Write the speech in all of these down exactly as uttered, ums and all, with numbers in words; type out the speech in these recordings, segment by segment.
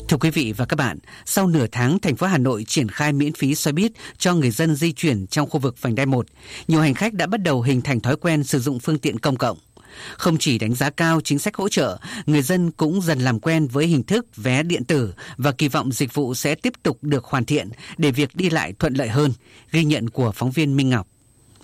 Thưa quý vị và các bạn, sau nửa tháng thành phố Hà Nội triển khai miễn phí xe buýt cho người dân di chuyển trong khu vực vành đai một, nhiều hành khách đã bắt đầu hình thành thói quen sử dụng phương tiện công cộng. Không chỉ đánh giá cao chính sách hỗ trợ, người dân cũng dần làm quen với hình thức vé điện tử và kỳ vọng dịch vụ sẽ tiếp tục được hoàn thiện để việc đi lại thuận lợi hơn. Ghi nhận của phóng viên Minh Ngọc.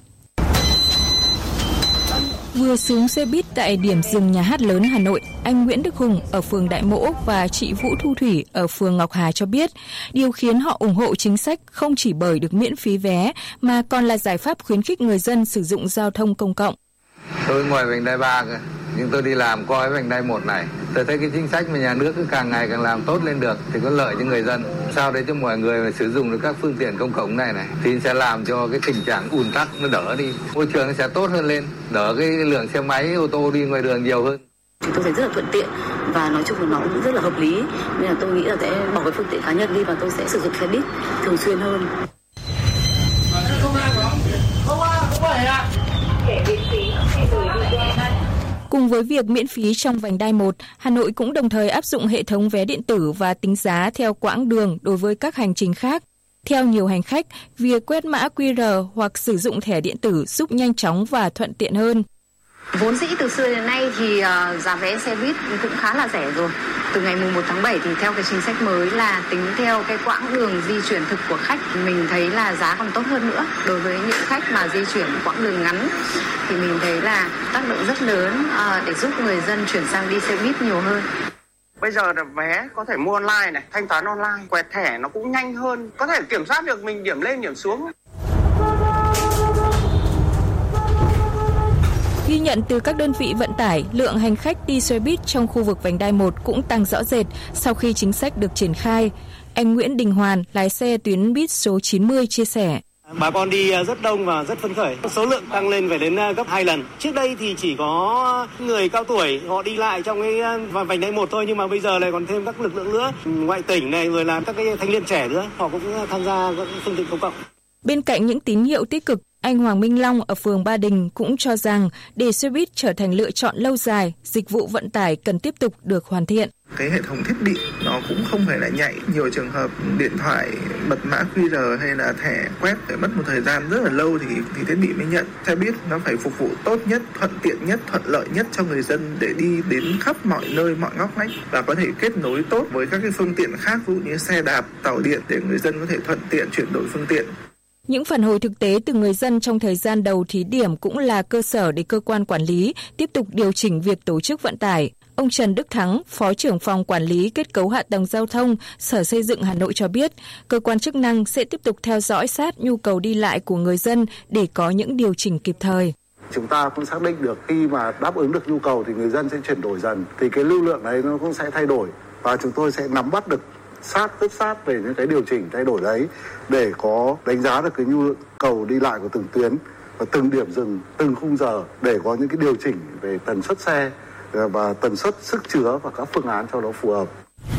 Vừa xuống xe buýt tại điểm dừng Nhà hát lớn Hà Nội, anh Nguyễn Đức Hùng ở phường Đại Mỗ và chị Vũ Thu Thủy ở phường Ngọc Hà cho biết, điều khiến họ ủng hộ chính sách không chỉ bởi được miễn phí vé mà còn là giải pháp khuyến khích người dân sử dụng giao thông công cộng. Tôi ngoài vành đai ba cơ, nhưng tôi đi làm coi vành đai một này. Tôi thấy cái chính sách mà nhà nước cứ càng ngày càng làm tốt lên được thì có lợi cho người dân. Sao để cho mọi người mà sử dụng được các phương tiện công cộng này này thì sẽ làm cho cái tình trạng ùn tắc nó đỡ đi, môi trường nó sẽ tốt hơn lên, đỡ cái lượng xe máy, ô tô đi ngoài đường nhiều hơn. Thì tôi thấy rất là thuận tiện và nói chung là nó cũng rất là hợp lý, nên là tôi nghĩ là sẽ bỏ cái phương tiện cá nhân đi và tôi sẽ sử dụng xe buýt thường xuyên hơn. Cùng với việc miễn phí trong vành đai một, Hà Nội cũng đồng thời áp dụng hệ thống vé điện tử và tính giá theo quãng đường đối với các hành trình khác. Theo nhiều hành khách, việc quét mã quy rờ hoặc sử dụng thẻ điện tử giúp nhanh chóng và thuận tiện hơn. Vốn dĩ từ xưa đến nay thì uh, giá vé xe buýt cũng khá là rẻ rồi. Từ ngày mùng một tháng bảy thì theo cái chính sách mới là tính theo cái quãng đường di chuyển thực của khách, mình thấy là giá còn tốt hơn nữa. Đối với những khách mà di chuyển quãng đường ngắn thì mình thấy là tác động rất lớn uh, để giúp người dân chuyển sang đi xe buýt nhiều hơn. Bây giờ là vé có thể mua online này, thanh toán online, quẹt thẻ nó cũng nhanh hơn, có thể kiểm soát được mình điểm lên điểm xuống. Ghi nhận từ các đơn vị vận tải, lượng hành khách đi xe buýt trong khu vực vành đai một cũng tăng rõ rệt sau khi chính sách được triển khai. Anh Nguyễn Đình Hoàn, lái xe tuyến buýt số chín mươi chia sẻ. Bà con đi rất đông và rất phấn khởi. Số lượng tăng lên phải đến gấp hai lần. Trước đây thì chỉ có người cao tuổi họ đi lại trong cái vành đai một thôi, nhưng mà bây giờ lại còn thêm các lực lượng nữa, ngoại tỉnh này rồi là các cái thanh niên trẻ nữa, họ cũng tham gia các phương tiện công cộng. Bên cạnh những tín hiệu tích cực, anh Hoàng Minh Long ở phường Ba Đình cũng cho rằng để xe buýt trở thành lựa chọn lâu dài, dịch vụ vận tải cần tiếp tục được hoàn thiện. Cái hệ thống thiết bị nó cũng không phải là nhạy, nhiều trường hợp điện thoại bật mã quy rờ hay là thẻ quét phải mất một thời gian rất là lâu thì thì thiết bị mới nhận. Xe buýt nó phải phục vụ tốt nhất, thuận tiện nhất, thuận lợi nhất cho người dân để đi đến khắp mọi nơi, mọi ngóc ngách và có thể kết nối tốt với các cái phương tiện khác, ví dụ như xe đạp, tàu điện để người dân có thể thuận tiện chuyển đổi phương tiện. Những phản hồi thực tế từ người dân trong thời gian đầu thí điểm cũng là cơ sở để cơ quan quản lý tiếp tục điều chỉnh việc tổ chức vận tải. Ông Trần Đức Thắng, Phó trưởng phòng Quản lý Kết cấu Hạ tầng Giao thông, Sở Xây dựng Hà Nội cho biết, cơ quan chức năng sẽ tiếp tục theo dõi sát nhu cầu đi lại của người dân để có những điều chỉnh kịp thời. Chúng ta cũng xác định được khi mà đáp ứng được nhu cầu thì người dân sẽ chuyển đổi dần, thì cái lưu lượng đấy nó cũng sẽ thay đổi và chúng tôi sẽ nắm bắt được sát rất sát về những cái điều chỉnh thay đổi đấy để có đánh giá được cái nhu cầu đi lại của từng tuyến và từng điểm dừng, từng khung giờ để có những cái điều chỉnh về tần suất xe và tần suất sức chứa và các phương án cho nó phù hợp.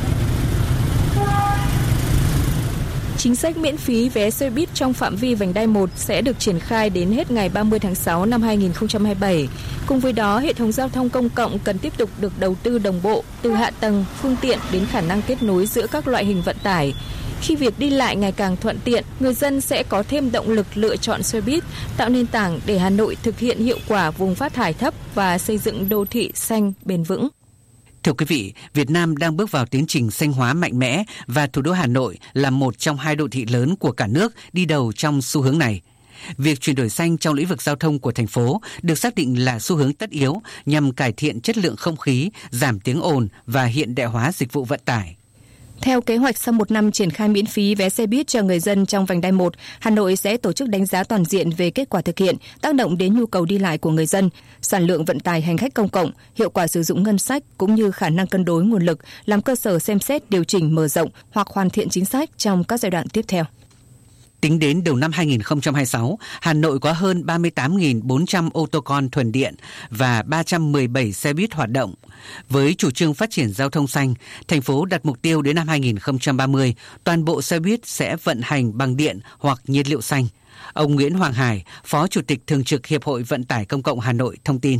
Chính sách miễn phí vé xe buýt trong phạm vi vành đai một sẽ được triển khai đến hết ngày ba mươi tháng sáu năm hai nghìn không trăm hai mươi bảy. Cùng với đó, hệ thống giao thông công cộng cần tiếp tục được đầu tư đồng bộ từ hạ tầng, phương tiện đến khả năng kết nối giữa các loại hình vận tải. Khi việc đi lại ngày càng thuận tiện, người dân sẽ có thêm động lực lựa chọn xe buýt, tạo nền tảng để Hà Nội thực hiện hiệu quả vùng phát thải thấp và xây dựng đô thị xanh bền vững. Thưa quý vị, Việt Nam đang bước vào tiến trình xanh hóa mạnh mẽ và thủ đô Hà Nội là một trong hai đô thị lớn của cả nước đi đầu trong xu hướng này. Việc chuyển đổi xanh trong lĩnh vực giao thông của thành phố được xác định là xu hướng tất yếu nhằm cải thiện chất lượng không khí, giảm tiếng ồn và hiện đại hóa dịch vụ vận tải. Theo kế hoạch, sau một năm triển khai miễn phí vé xe buýt cho người dân trong vành đai một, Hà Nội sẽ tổ chức đánh giá toàn diện về kết quả thực hiện, tác động đến nhu cầu đi lại của người dân, sản lượng vận tải hành khách công cộng, hiệu quả sử dụng ngân sách cũng như khả năng cân đối nguồn lực, làm cơ sở xem xét điều chỉnh mở rộng hoặc hoàn thiện chính sách trong các giai đoạn tiếp theo. Tính đến đầu năm hai nghìn không trăm hai mươi sáu, Hà Nội có hơn ba mươi tám nghìn bốn trăm ô tô con thuần điện và ba trăm mười bảy xe buýt hoạt động. Với chủ trương phát triển giao thông xanh, thành phố đặt mục tiêu đến năm hai nghìn không trăm ba mươi, toàn bộ xe buýt sẽ vận hành bằng điện hoặc nhiên liệu xanh. Ông Nguyễn Hoàng Hải, Phó Chủ tịch Thường trực Hiệp hội Vận tải Công cộng Hà Nội thông tin.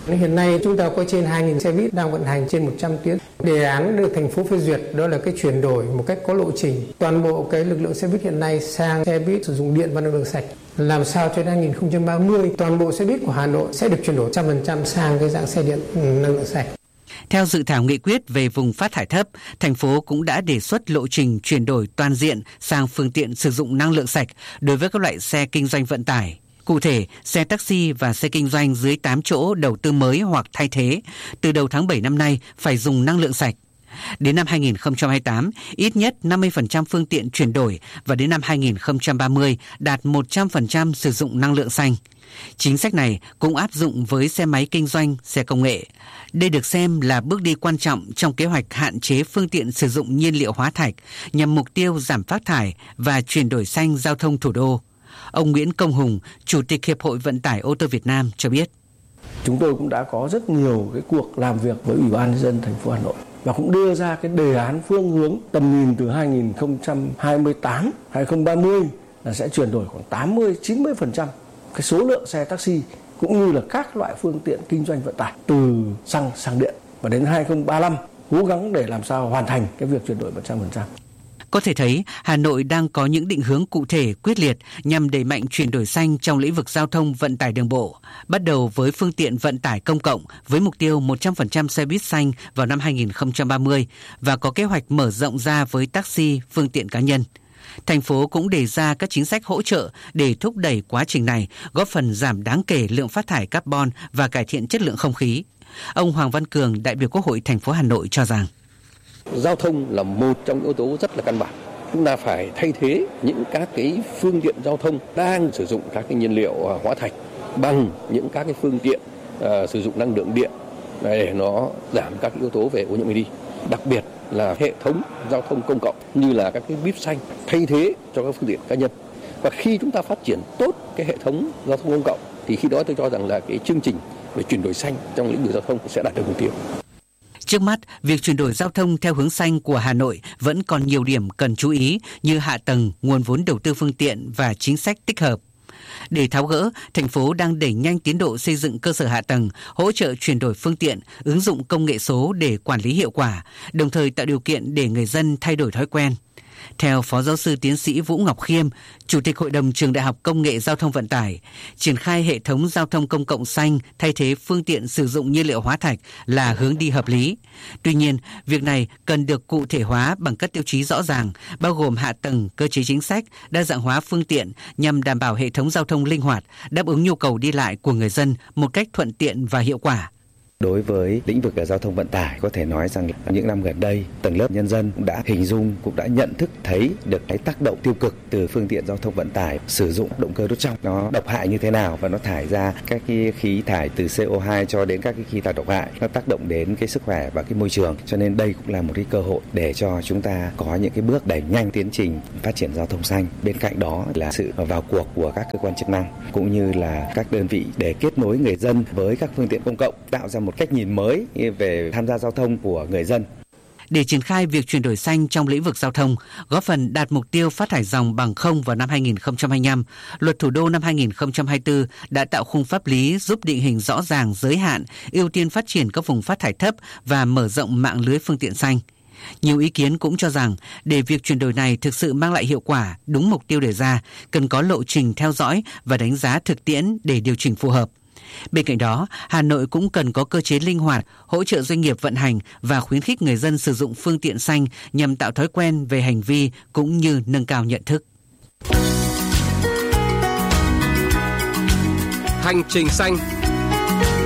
Hiện nay chúng ta có trên hai nghìn xe buýt đang vận hành trên một trăm tuyến. Đề án được thành phố phê duyệt đó là cái chuyển đổi một cách có lộ trình toàn bộ cái lực lượng xe buýt hiện nay sang xe buýt sử dụng điện và năng lượng sạch. Làm sao cho đến hai nghìn không trăm ba mươi toàn bộ xe buýt của Hà Nội sẽ được chuyển đổi một trăm phần trăm sang cái dạng xe điện năng lượng sạch. Theo dự thảo nghị quyết về vùng phát thải thấp, thành phố cũng đã đề xuất lộ trình chuyển đổi toàn diện sang phương tiện sử dụng năng lượng sạch đối với các loại xe kinh doanh vận tải. Cụ thể, xe taxi và xe kinh doanh dưới tám chỗ đầu tư mới hoặc thay thế, từ đầu tháng bảy năm nay phải dùng năng lượng sạch. Đến năm hai nghìn không trăm hai mươi tám, ít nhất năm mươi phần trăm phương tiện chuyển đổi và đến năm hai nghìn không trăm ba mươi đạt một trăm phần trăm sử dụng năng lượng xanh. Chính sách này cũng áp dụng với xe máy kinh doanh, xe công nghệ. Đây được xem là bước đi quan trọng trong kế hoạch hạn chế phương tiện sử dụng nhiên liệu hóa thạch nhằm mục tiêu giảm phát thải và chuyển đổi xanh giao thông thủ đô. Ông Nguyễn Công Hùng, Chủ tịch Hiệp hội Vận tải ô tô Việt Nam cho biết. Chúng tôi cũng đã có rất nhiều cái cuộc làm việc với Ủy ban nhân dân thành phố Hà Nội và cũng đưa ra cái đề án phương hướng tầm nhìn từ hai nghìn không trăm hai mươi tám đến hai nghìn không trăm ba mươi là sẽ chuyển đổi khoảng tám mươi đến chín mươi phần trăm cái số lượng xe taxi cũng như là các loại phương tiện kinh doanh vận tải từ xăng sang điện, và đến hai nghìn không trăm ba mươi lăm cố gắng để làm sao hoàn thành cái việc chuyển đổi một trăm phần trăm. Có thể thấy, Hà Nội đang có những định hướng cụ thể, quyết liệt nhằm đẩy mạnh chuyển đổi xanh trong lĩnh vực giao thông vận tải đường bộ, bắt đầu với phương tiện vận tải công cộng với mục tiêu một trăm phần trăm xe buýt xanh vào năm hai nghìn không trăm ba mươi và có kế hoạch mở rộng ra với taxi, phương tiện cá nhân. Thành phố cũng đề ra các chính sách hỗ trợ để thúc đẩy quá trình này, góp phần giảm đáng kể lượng phát thải carbon và cải thiện chất lượng không khí. Ông Hoàng Văn Cường, đại biểu Quốc hội thành phố Hà Nội cho rằng giao thông là một trong yếu tố rất là căn bản. Chúng ta phải thay thế những các cái phương tiện giao thông đang sử dụng các cái nhiên liệu hóa thạch bằng những các cái phương tiện uh, sử dụng năng lượng điện để nó giảm các yếu tố về ô nhiễm đi. Đặc biệt là hệ thống giao thông công cộng như là các cái bíp xanh thay thế cho các phương tiện cá nhân. Và khi chúng ta phát triển tốt cái hệ thống giao thông công cộng thì khi đó tôi cho rằng là cái chương trình về chuyển đổi xanh trong lĩnh vực giao thông sẽ đạt được mục tiêu. Trước mắt, việc chuyển đổi giao thông theo hướng xanh của Hà Nội vẫn còn nhiều điểm cần chú ý như hạ tầng, nguồn vốn đầu tư phương tiện và chính sách tích hợp. Để tháo gỡ, thành phố đang đẩy nhanh tiến độ xây dựng cơ sở hạ tầng, hỗ trợ chuyển đổi phương tiện, ứng dụng công nghệ số để quản lý hiệu quả, đồng thời tạo điều kiện để người dân thay đổi thói quen. Theo Phó Giáo sư Tiến sĩ Vũ Ngọc Khiêm, Chủ tịch Hội đồng Trường Đại học Công nghệ Giao thông Vận tải, triển khai hệ thống giao thông công cộng xanh thay thế phương tiện sử dụng nhiên liệu hóa thạch là hướng đi hợp lý. Tuy nhiên, việc này cần được cụ thể hóa bằng các tiêu chí rõ ràng, bao gồm hạ tầng, cơ chế chính sách, đa dạng hóa phương tiện nhằm đảm bảo hệ thống giao thông linh hoạt, đáp ứng nhu cầu đi lại của người dân một cách thuận tiện và hiệu quả. Đối với lĩnh vực giao thông vận tải, có thể nói rằng những năm gần đây, tầng lớp nhân dân cũng đã hình dung, cũng đã nhận thức thấy được cái tác động tiêu cực từ phương tiện giao thông vận tải sử dụng động cơ đốt trong, nó độc hại như thế nào và nó thải ra các cái khí thải từ xê o hai cho đến các cái khí thải độc hại, nó tác động đến cái sức khỏe và cái môi trường. Cho nên đây cũng là một cái cơ hội để cho chúng ta có những cái bước đẩy nhanh tiến trình phát triển giao thông xanh. Bên cạnh đó là sự vào cuộc của các cơ quan chức năng cũng như là các đơn vị để kết nối người dân với các phương tiện công cộng, tạo ra một cách nhìn mới về tham gia giao thông của người dân. Để triển khai việc chuyển đổi xanh trong lĩnh vực giao thông, góp phần đạt mục tiêu phát thải ròng bằng không vào năm hai nghìn không trăm hai mươi lăm, Luật Thủ đô năm hai nghìn không trăm hai mươi tư đã tạo khung pháp lý giúp định hình rõ ràng giới hạn, ưu tiên phát triển các vùng phát thải thấp và mở rộng mạng lưới phương tiện xanh. Nhiều ý kiến cũng cho rằng để việc chuyển đổi này thực sự mang lại hiệu quả, đúng mục tiêu đề ra, cần có lộ trình theo dõi và đánh giá thực tiễn để điều chỉnh phù hợp. Bên cạnh đó, Hà Nội cũng cần có cơ chế linh hoạt, hỗ trợ doanh nghiệp vận hành và khuyến khích người dân sử dụng phương tiện xanh nhằm tạo thói quen về hành vi cũng như nâng cao nhận thức. Hành trình xanh